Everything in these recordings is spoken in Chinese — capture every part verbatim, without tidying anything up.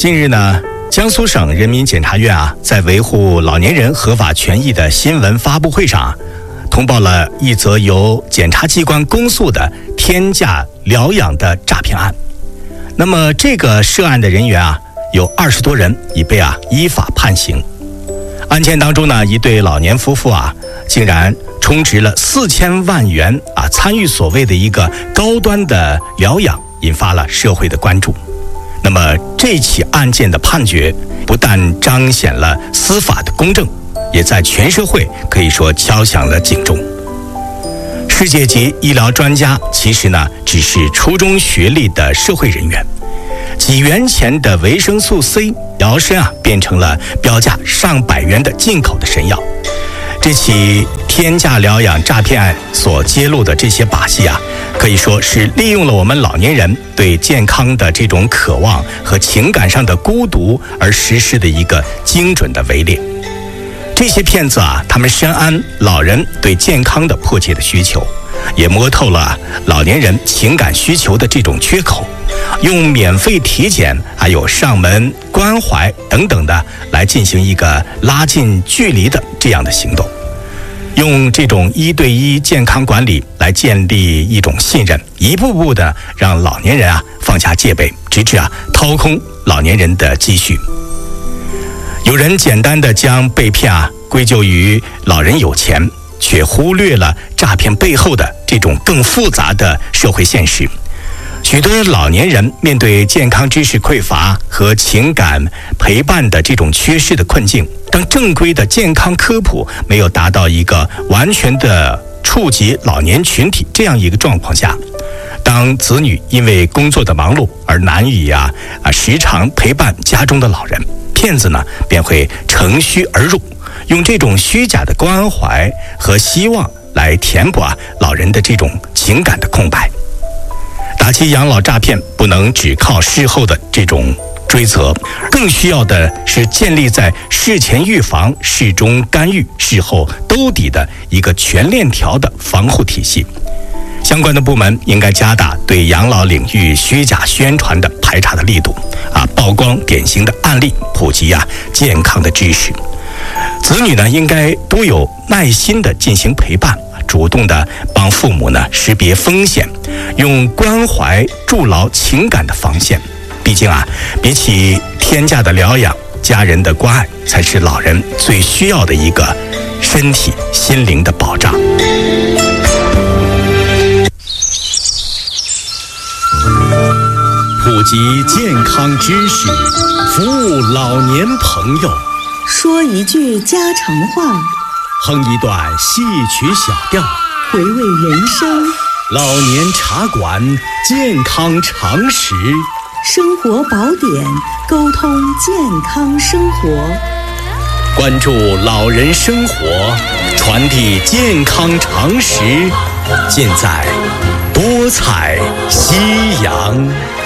近日呢，江苏省人民检察院啊，在维护老年人合法权益的新闻发布会上啊，通报了一则由检察机关公诉的天价疗养的诈骗案。那么这个涉案的人员啊，有二十多人已被啊依法判刑。案件当中呢，一对老年夫妇啊，竟然充值了四千万元啊，参与所谓的一个高端的疗养，引发了社会的关注。那么这起案件的判决不但彰显了司法的公正，也在全社会可以说敲响了警钟。世界级医疗专家其实呢只是初中学历的社会人员，几元钱的维生素 C 摇身啊变成了标价上百元的进口的神药。这起天价疗养诈骗案所揭露的这些把戏啊，可以说是利用了我们老年人对健康的这种渴望和情感上的孤独而实施的一个精准的围猎。这些骗子啊，他们深谙老人对健康的迫切的需求，也摸透了老年人情感需求的这种缺口，用免费体检还有上门关怀等等的来进行一个拉近距离的这样的行动，用这种一对一健康管理来建立一种信任，一步步的让老年人啊放下戒备，直至啊掏空老年人的积蓄。有人简单的将被骗啊归咎于老人有钱，却忽略了诈骗背后的这种更复杂的社会现实。许多老年人面对健康知识匮乏和情感陪伴的这种缺失的困境，当正规的健康科普没有达到一个完全的触及老年群体这样一个状况下，当子女因为工作的忙碌而难以啊啊时常陪伴家中的老人，骗子呢便会乘虚而入，用这种虚假的关怀和希望来填补啊老人的这种情感的空白。打击养老诈骗不能只靠事后的这种追责，更需要的是建立在事前预防、事中干预、事后兜底的一个全链条的防护体系。相关的部门应该加大对养老领域虚假宣传的排查的力度啊，曝光典型的案例，普及啊健康的知识。子女呢应该多有耐心的进行陪伴，主动的帮父母呢识别风险，用关怀筑牢情感的防线。毕竟啊，比起天价的疗养，家人的关爱才是老人最需要的一个身体心灵的保障。普及健康知识，服务老年朋友。 说一句家常话， 哼一段戏曲小调， 回味人生。 老年茶馆，健康常识， 生活宝典，沟通健康生活。 关注老人生活，传递健康常识，尽在多彩夕阳。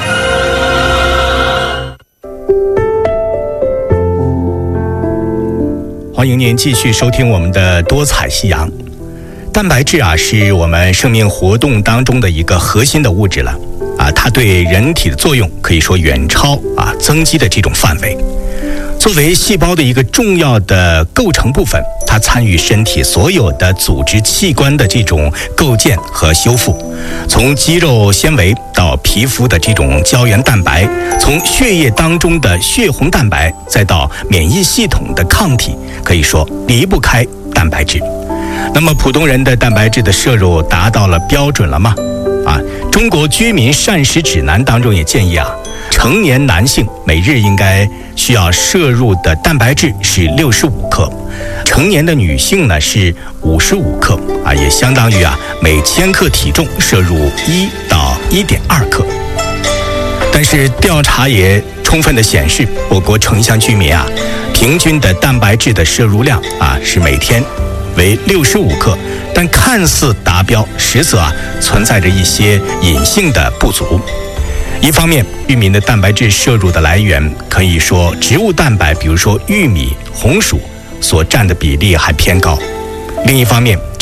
欢迎您继续收听我们的多彩夕阳。蛋白质啊，是我们生命活动当中的一个核心的物质了啊，它对人体的作用可以说远超啊增肌的这种范围。作为细胞的一个重要的构成部分，它参与身体所有的组织器官的这种构建和修复，从肌肉纤维到皮肤的这种胶原蛋白，从血液当中的血红蛋白，再到免疫系统的抗体，可以说离不开蛋白质。那么普通人的蛋白质的摄入达到了标准了吗？啊，中国居民膳食指南当中也建议啊，成年男性每日应该需要摄入的蛋白质是六十五克，成年的女性呢是五十五克啊，也相当于啊每千克体重摄入一到一点二克。但是调查也充分的显示，我国城乡居民啊，平均的蛋白质的摄入量啊是每天为六十五克，但看似达标，实则啊存在着一些隐性的不足。一方面，玉米的蛋白质摄入的来源可以说植物蛋白，比如说玉米、红薯所占的比例还偏高。另一方面，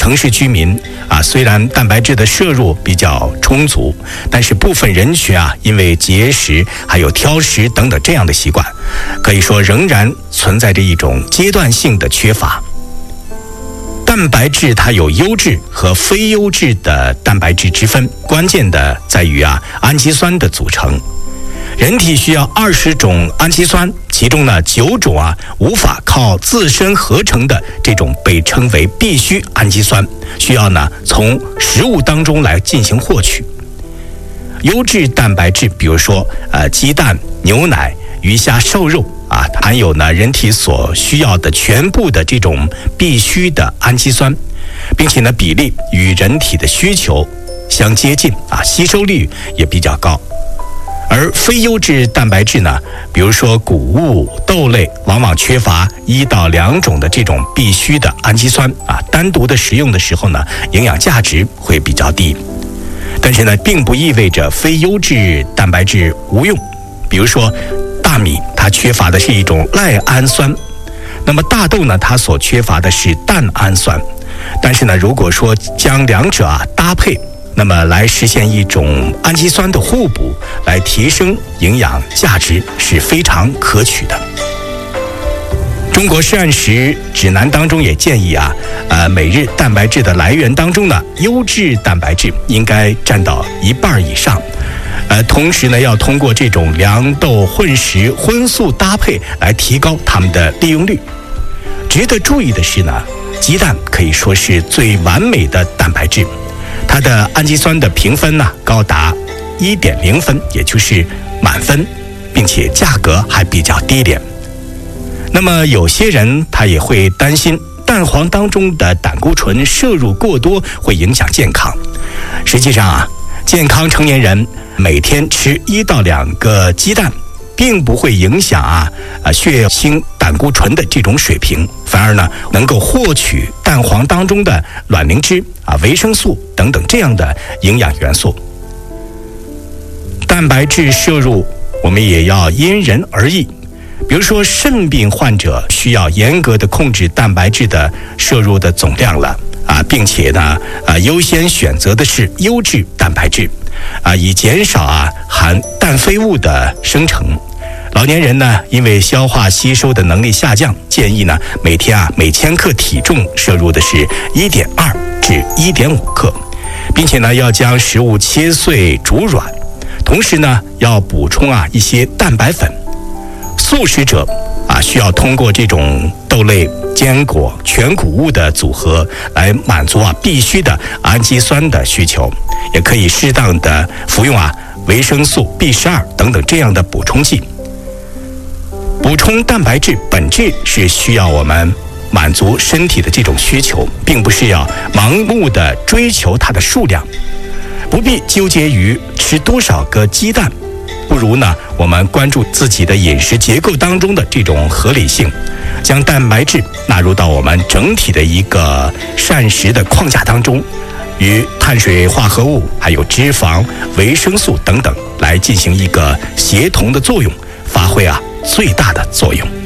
城市居民啊，虽然蛋白质的摄入比较充足，但是部分人群啊，因为节食还有挑食等等这样的习惯，可以说仍然存在着一种阶段性的缺乏。蛋白质它有优质和非优质的蛋白质之分，关键的在于啊氨基酸的组成。人体需要二十种氨基酸，其中呢九种啊无法靠自身合成的这种被称为必需氨基酸，需要呢从食物当中来进行获取。优质蛋白质，比如说呃鸡蛋、牛奶、鱼虾、瘦肉啊，含有呢人体所需要的全部的这种必需的氨基酸，并且呢比例与人体的需求相接近啊，吸收率也比较高。而非优质蛋白质呢，比如说谷物、豆类，往往缺乏一到两种的这种必需的氨基酸啊，单独的食用的时候呢，营养价值会比较低。但是呢，并不意味着非优质蛋白质无用。比如说大米，它缺乏的是一种赖氨酸，那么大豆呢，它所缺乏的是蛋氨酸。但是呢，如果说将两者啊搭配，那么来实现一种氨基酸的互补，来提升营养价值是非常可取的。中国膳食指南当中也建议啊，呃，每日蛋白质的来源当中呢，优质蛋白质应该占到一半以上。呃，同时呢，要通过这种粮豆混食、荤素搭配来提高它们的利用率。值得注意的是呢，鸡蛋可以说是最完美的蛋白质。它的氨基酸的评分呢高达一点零分，也就是满分，并且价格还比较低廉。那么有些人他也会担心蛋黄当中的胆固醇摄入过多会影响健康。实际上啊，健康成年人每天吃一到两个鸡蛋，并不会影响啊啊血清胆固醇的这种水平，反而呢能够获取蛋黄当中的卵磷脂啊、维生素等等这样的营养元素。蛋白质摄入我们也要因人而异，比如说肾病患者需要严格的控制蛋白质的摄入的总量了啊，并且呢啊优先选择的是优质蛋白质啊，以减少啊含氮废物的生成。老年人呢，因为消化吸收的能力下降，建议呢每天啊每千克体重摄入的是一点二至一点五克，并且呢要将食物切碎煮软，同时呢要补充啊一些蛋白粉。素食者啊需要通过这种豆类、坚果、全谷物的组合来满足啊必须的氨基酸的需求，也可以适当的服用啊维生素 B 十二 等等这样的补充剂。补充蛋白质本质是需要我们满足身体的这种需求，并不是要盲目的追求它的数量，不必纠结于吃多少个鸡蛋，不如呢我们关注自己的饮食结构当中的这种合理性，将蛋白质纳入到我们整体的一个膳食的框架当中，与碳水化合物还有脂肪、维生素等等来进行一个协同的作用，发挥啊最大的作用。